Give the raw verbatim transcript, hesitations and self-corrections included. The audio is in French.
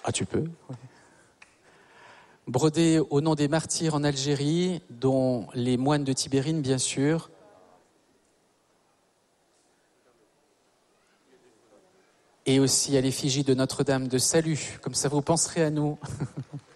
Ah, tu peux. Ouais. Brodé au nom des martyrs en Algérie, dont les moines de Tibérine, bien sûr. Et aussi à l'effigie de Notre-Dame de Salut. Comme ça, vous penserez à nous.